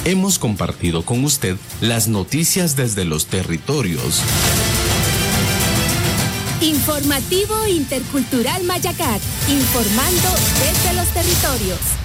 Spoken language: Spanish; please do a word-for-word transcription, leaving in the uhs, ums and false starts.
hemos compartido con usted las noticias desde los territorios. Informativo Intercultural Mayacat, informando desde los territorios.